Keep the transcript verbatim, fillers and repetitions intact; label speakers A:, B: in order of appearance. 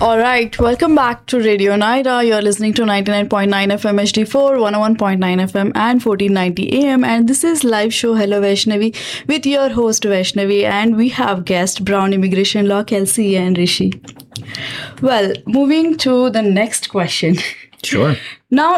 A: All right, welcome back to Radio Naira. You're listening to ninety-nine point nine F M H D four, one oh one point nine F M and fourteen ninety A M. And this is live show Hello Vaishnavi with your host Vaishnavi. And we have guest Brown Immigration Law, Kelsey and Rishi. Well, moving to the next question.
B: Sure.
A: Now,